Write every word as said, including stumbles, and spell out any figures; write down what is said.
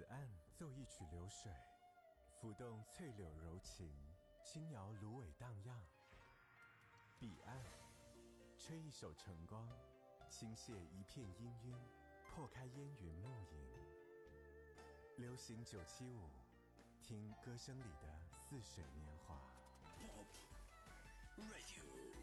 岸奏一曲流水，浮动翠柳柔情，轻摇芦苇荡漾。彼岸吹一首晨光，倾泻一片氤氲，破开烟云暮影。流行九七五，听歌声里的似水年华。 Pop Radio。